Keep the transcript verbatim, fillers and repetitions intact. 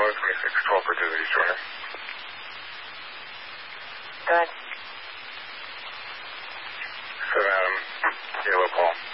Kilo twenty-six twelve for Disney Jordan. Good. seven Adam, Kilo Paul.